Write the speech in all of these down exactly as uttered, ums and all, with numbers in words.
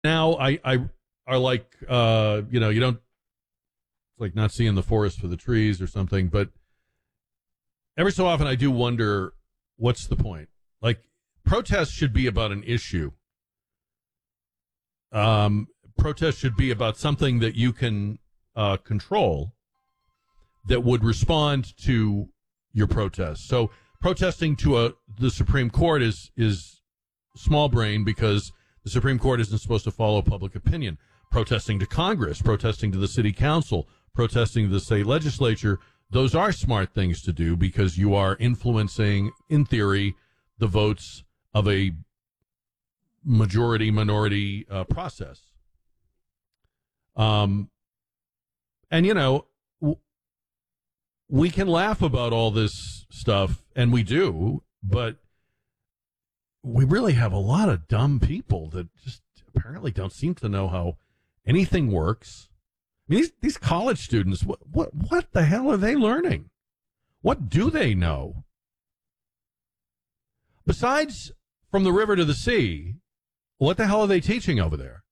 now I, I are like, uh, you know, you don't, it's like not seeing the forest for the trees or something, but every so often I do wonder, what's the point? Like, protests should be about an issue. Um, protests should be about something that you can uh, control that would respond to your protest. So protesting to a the Supreme Court is is small brain because the Supreme Court isn't supposed to follow public opinion. Protesting to Congress, protesting to the city council, protesting to the state legislature, those are smart things to do because you are influencing, in theory, the votes of a majority-minority uh, process. Um, and, you know, w- we can laugh about all this stuff, and we do, but we really have a lot of dumb people that just apparently don't seem to know how anything works. I mean, these, these college students, what, what, what the hell are they learning? What do they know? Besides From the River to the Sea, what the hell are they teaching over there?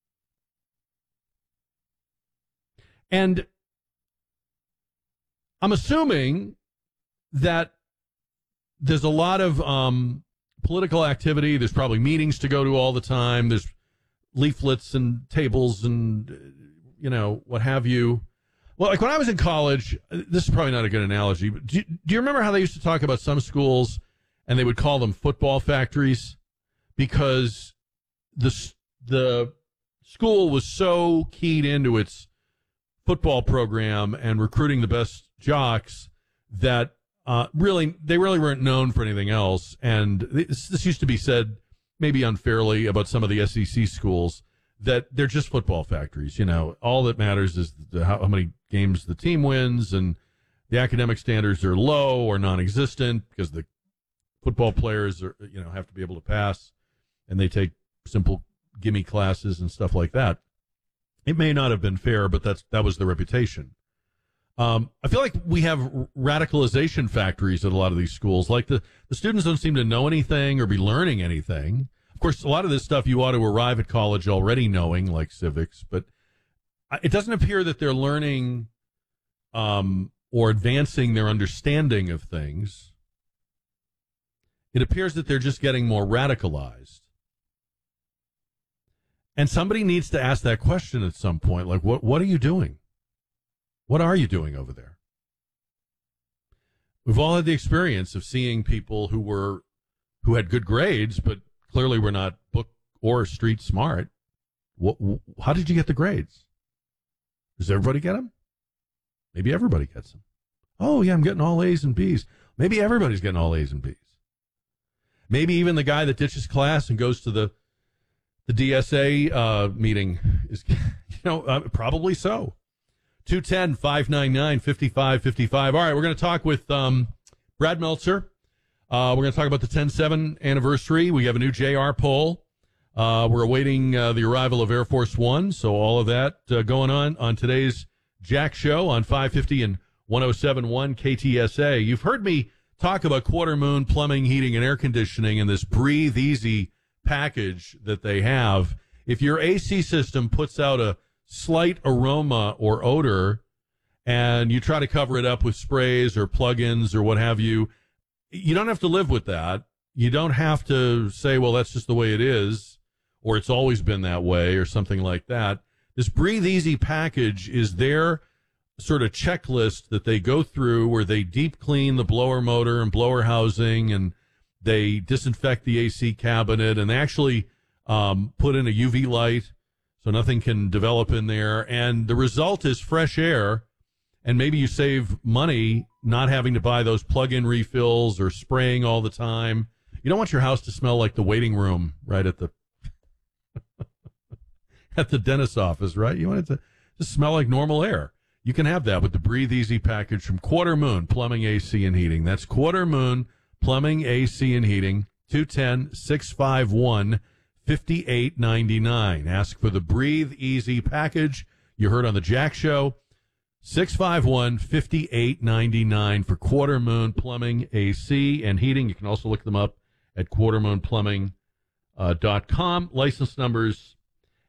And I'm assuming that there's a lot of um, political activity. There's probably meetings to go to all the time. There's leaflets and tables and, you know, what have you. Well, like when I was in college, this is probably not a good analogy, but do you, do you remember how they used to talk about some schools and they would call them football factories because the the school was so keyed into its football program and recruiting the best jocks that uh, really they really weren't known for anything else. And this, this used to be said maybe unfairly about some of the S E C schools that they're just football factories. You know, all that matters is the, how, how many games the team wins, and the academic standards are low or non-existent because the football players are, you know, have to be able to pass, and they take simple gimme classes and stuff like that. It may not have been fair, but that's that was the reputation. Um, I feel like we have radicalization factories at a lot of these schools. Like the, the students don't seem to know anything or be learning anything. Of course, a lot of this stuff you ought to arrive at college already knowing, like civics, but it doesn't appear that they're learning um, or advancing their understanding of things. It appears that they're just getting more radicalized. And somebody needs to ask that question at some point, like, what, what are you doing? What are you doing over there? We've all had the experience of seeing people who were, who had good grades, but clearly were not book or street smart. What, how did you get the grades? Does everybody get them? Maybe everybody gets them. Oh, yeah, I'm getting all A's and B's. Maybe everybody's getting all A's and B's. Maybe even the guy that ditches class and goes to the the D S A uh, meeting is, you know, uh, probably so. two one zero, five nine nine, five five five five. All right, we're going to talk with um, Brad Meltzer. Uh, we're going to talk about the ten seven anniversary. We have a new J R poll. Uh, we're awaiting uh, the arrival of Air Force One, so all of that uh, going on on today's Jack Show on five fifty and one oh seven point one K T S A. You've heard me talk about Quarter Moon Plumbing, Heating, and Air Conditioning and this Breathe Easy package that they have. If your A C system puts out a slight aroma or odor and you try to cover it up with sprays or plug-ins or what have you, you don't have to live with that. You don't have to say, well, that's just the way it is, or it's always been that way, or something like that. This Breathe Easy package is their sort of checklist that they go through where they deep clean the blower motor and blower housing, and they disinfect the A C cabinet, and they actually um, put in a U V light so nothing can develop in there. And the result is fresh air, and maybe you save money not having to buy those plug-in refills or spraying all the time. You don't want your house to smell like the waiting room right at the at the dentist's office, right? You want it to just smell like normal air. You can have that with the Breathe Easy package from Quarter Moon Plumbing, A C, and Heating. That's Quarter Moon Plumbing, A C, and Heating, two one zero, six five one, five eight nine nine. Ask for the Breathe Easy package you heard on the Jack Show. six five one, five eight nine nine for Quarter Moon Plumbing, A C, and Heating. You can also look them up at quarter moon plumbing dot com. License numbers